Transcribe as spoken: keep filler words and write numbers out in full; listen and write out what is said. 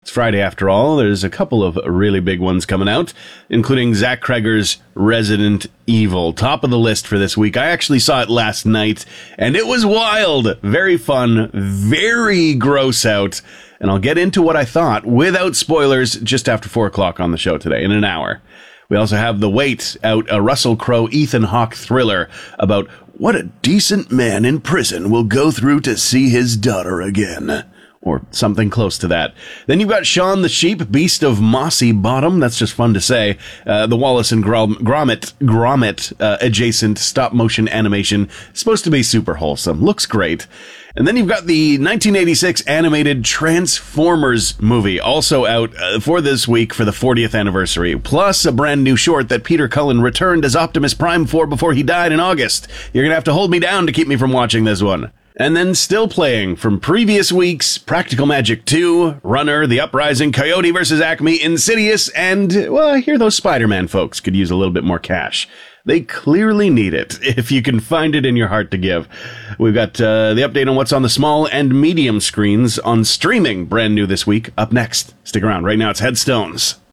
It's Friday after all. There's a couple of really big ones coming out, including Zach Kreger's Resident Evil. Top of the list for this week. I actually saw it last night, and it was wild. Very fun, very gross out. And I'll get into what I thought without spoilers just after four o'clock on the show today, in an hour. We also have The Wait out, a Russell Crowe, Ethan Hawke thriller about what a decent man in prison will go through to see his daughter again. Or something close to that. Then you've got Shaun the Sheep, Beast of Mossy Bottom. That's just fun to say. Uh, the Wallace and Grom- Gromit, Gromit uh, adjacent stop-motion animation. Supposed to be super wholesome. Looks great. And then you've got the nineteen eighty-six animated Transformers movie, also out uh, for this week for the fortieth anniversary. Plus a brand new short that Peter Cullen returned as Optimus Prime for before he died in August. You're gonna have to hold me down to keep me from watching this one. And then still playing from previous weeks, Practical Magic two, Runner, The Uprising, Coyote versus Acme, Insidious, and, well, I hear those Spider-Man folks could use a little bit more cash. They clearly need it, if you can find it in your heart to give. We've got uh, the update on what's on the small and medium screens on streaming, brand new this week, up next. Stick around. Right now it's Headstones.